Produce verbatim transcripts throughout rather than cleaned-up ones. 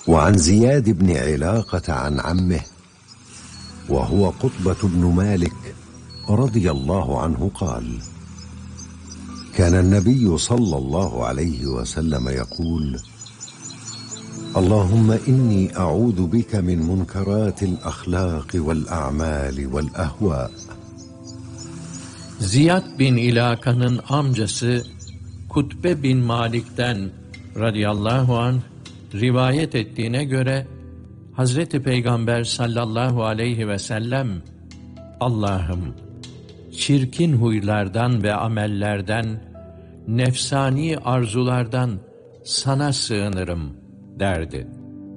وعن زياد بن علاقة عن عمه وهو قطبة بن مالك رضي الله عنه قال: كان النبي صلى الله عليه وسلم يقول: اللهم إني أعوذ بك من منكرات الأخلاق والأعمال والأهواء. Ziyad bin İlaka'nın amcası Kutbe bin Malik'ten radıyallahu anh rivayet ettiğine göre Hazreti Peygamber sallallahu aleyhi ve sellem, Allah'ım çirkin huylardan ve amellerden, nefsani arzulardan sana sığınırım derdi.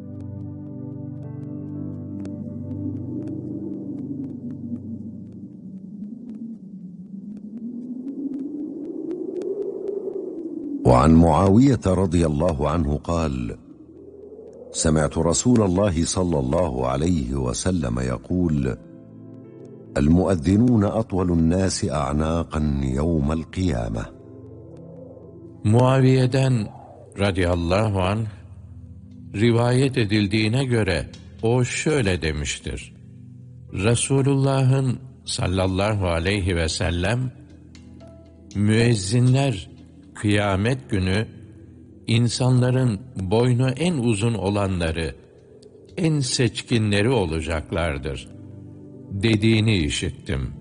وعن معاوية رضي الله عنه قال: سمعت رسول الله صلى الله عليه وسلم يقول: المؤذنون أطول الناس أعناقا يوم القيامة. Muaviye'den radıyallahu anh rivayet edildiğine göre o şöyle demiştir: Resulullah'ın sallallahu aleyhi ve sellem, müezzinler kıyamet günü insanların boynu en uzun olanları, en seçkinleri olacaklardır dediğini işittim.